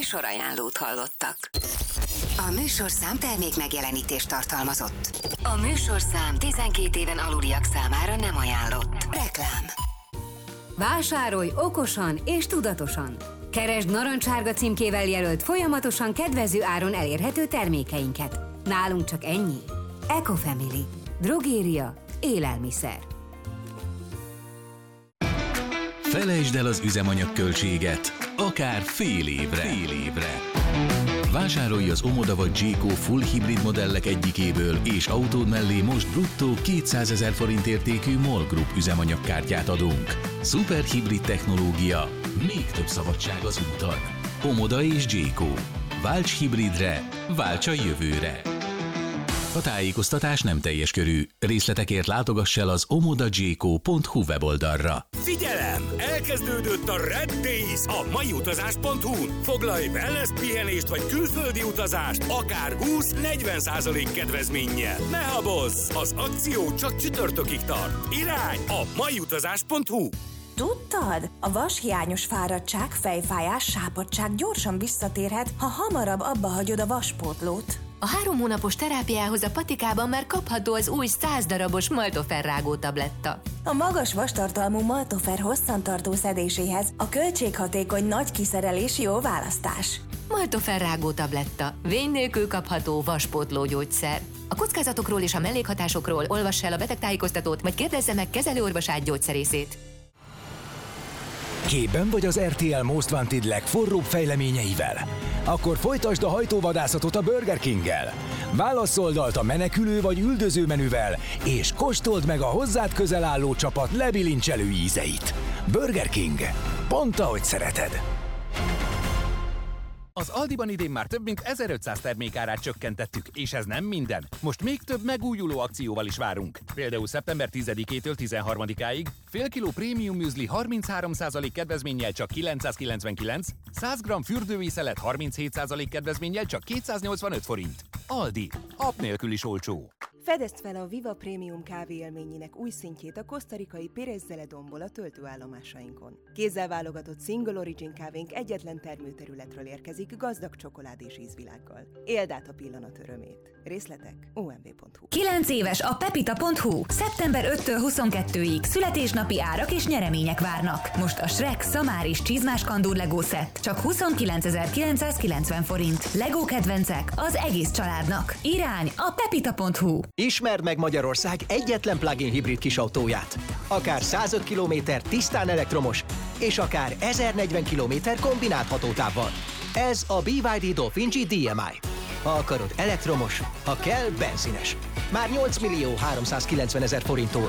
Műsorajánlót hallottak. A műsorszám termék megjelenítést tartalmazott. A műsorszám 12 éven aluliak számára nem ajánlott. Reklám. Vásárolj okosan és tudatosan. Keresd narancssárga címkével jelölt, folyamatosan kedvező áron elérhető termékeinket. Nálunk csak ennyi. Ecofamily. Drogéria. Élelmiszer. Felejtsd el az üzemanyagköltséget, akár fél évre. Vásárolj az Omoda vagy Jayco full hibrid modellek egyikéből, és autód mellé most bruttó 200 000 forint értékű MOL Group üzemanyagkártyát adunk. Szuper hibrid technológia, még több szabadság az úton. Omoda és Jayco. Válts hibridre, válts a jövőre. A tájékoztatás nem teljes körű. Részletekért látogass el az omodajayco.hu weboldalra. Figyelem! Elkezdődött a Red Days a maiutazás.hu-n. Foglalj wellness pihenést vagy külföldi utazást, akár 20-40% kedvezménnyel. Ne habozz! Az akció csak csütörtökig tart. Irány a maiutazás.hu. Tudtad? A vashiányos fáradtság, fejfájás, sápadtság gyorsan visszatérhet, ha hamarabb abba hagyod a vaspótlót. A 3 hónapos terápiához a patikában már kapható az új 100 darabos Maltofer rágó tabletta. A magas vastartalmú Maltofer hosszantartó szedéséhez a költséghatékony nagy kiszerelés jó választás. Maltofer rágó tabletta. Vény nélkül kapható vaspótló gyógyszer. A kockázatokról és a mellékhatásokról olvass el a betegtájékoztatót, vagy kérdezze meg kezelőorvosát, gyógyszerészét. Képben vagy az RTL Most Wanted legforróbb fejleményeivel? Akkor folytasd a hajtóvadászatot a Burger King-gel. Válasszd oldalt a menekülő vagy üldöző menüvel, és kóstold meg a hozzád közel álló csapat lebilincselő ízeit. Burger King. Pont ahogy szereted. Az Aldiban idén már több mint 1500 termékárát csökkentettük, és ez nem minden. Most még több megújuló akcióval is várunk. Például szeptember 10-től 13-áig fél kiló prémium müzli 33% kedvezménnyel csak 999, 100 g fürdővízszelet 37% kedvezménnyel csak 285 forint. Aldi. App nélkül is olcsó. Fedezd fel a Viva Prémium kávé élményének új szintjét a kosztarikai Pérez Zeledonból a töltőállomásainkon. Kézzel válogatott Single Origin kávénk egyetlen termőterületről érkezik gazdag csokoládés ízvilággal. Éld át a pillanat örömét. Részletek omv.hu. 9 éves a pepita.hu. Szeptember 5-től 22-ig születésnapi árak és nyeremények várnak. Most a Shrek, Szamár és Csizmás Kandúr Lego set csak 29.990 forint. Lego kedvencek az egész családnak. Irány a pepita.hu. Ismerd meg Magyarország egyetlen plug-in hibrid kisautóját. Akár 105 km tisztán elektromos, és akár 1040 km kombinált hatótávval. Ez a BYD Dolphin G DMI. Ha akarod elektromos, ha kell benzines. Már 8.390.000 forinttól.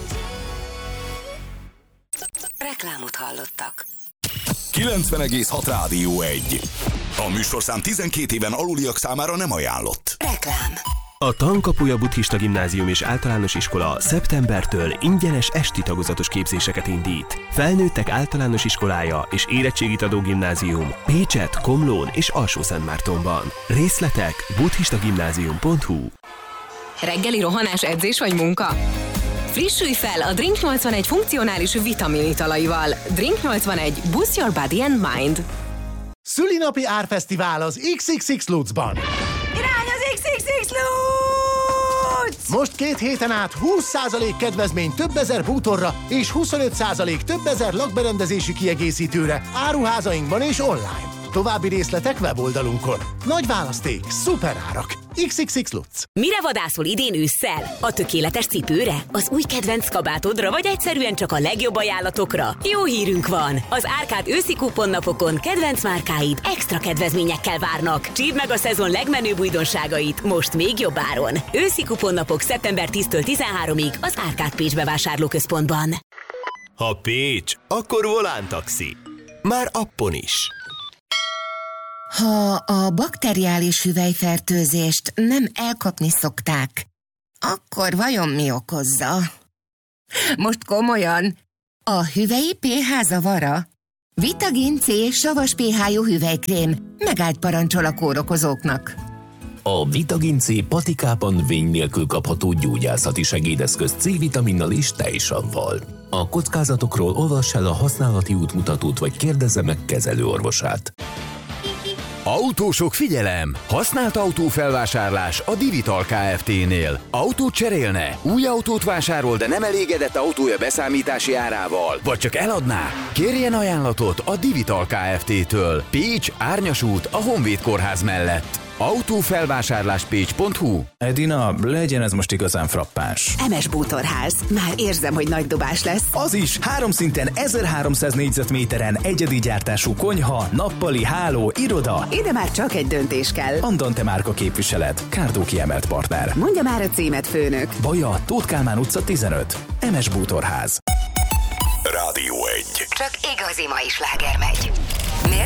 Reklámot hallottak. 90,6 Rádió 1. A műsorszám 12 éven aluliak számára nem ajánlott. Reklám. A Tankapuja Buddhista Gimnázium és Általános Iskola szeptembertől ingyenes esti tagozatos képzéseket indít. Felnőttek általános iskolája és érettségit adó gimnázium Pécset, Komlón és Alsó-Szentmártonban. Részletek buddhistagimnázium.hu. Reggeli rohanás, edzés vagy munka? Frissülj fel a Drink 81 funkcionális vitaminítalaival. Drink 81 Boost Your Body and Mind. Szülinapi árfesztivál az XXX Lutzban. Irány az XXX Lutz! Most 2 héten át 20% kedvezmény több ezer bútorra és 25% több ezer lakberendezési kiegészítőre áruházainkban és online. További részletek weboldalunkon. Nagy választék, szuper árak. XXX Lutz. Mire vadászol idén ősszel? A tökéletes cipőre? Az új kedvenc kabátodra, vagy egyszerűen csak a legjobb ajánlatokra? Jó hírünk van! Az Árkád őszi kuponnapokon kedvenc márkáid extra kedvezményekkel várnak. Csípd meg a szezon legmenőbb újdonságait most még jobb áron. Őszi kuponnapok szeptember 10-től 13-ig az Árkád Pécs bevásárlóközpontban. Ha Pécs, akkor Volán taxi. Már appon is. Ha a bakteriális hüvelyfertőzést nem elkapni szokták, akkor vajon mi okozza? Most komolyan, a hüvelyi pH zavara? Vitagin C savas pH-jú hüvelykrém megállt parancsol a kórokozóknak. A Vitagin C patikában vény nélkül kapható gyógyászati segédeszköz C-vitaminnal és tejsavval. A kockázatokról olvass el a használati útmutatót, vagy kérdezze meg kezelőorvosát. Autósok figyelem! Használt autófelvásárlás a Divital Kft-nél. Autót cserélne? Új autót vásárol, de nem elégedett autója beszámítási árával? Vagy csak eladná? Kérjen ajánlatot a Divital Kft-től. Pécs, Árnyas út, a Honvéd Kórház mellett. Autófelvásárláspécs.hu. Edina, legyen ez most igazán frappáns. MS Bútorház. Már érzem, hogy nagy dobás lesz. Az is 3 szinten 1300 négyzetméteren egyedi gyártású konyha, nappali, háló, iroda. Ide már csak egy döntés kell. Andante márka képviselet. Kárdó kiemelt partner. Mondja már a címet, főnök. Baja, Tóth Kálmán utca 15. MS Bútorház. Rádió 1. Csak igazi mai sláger megy.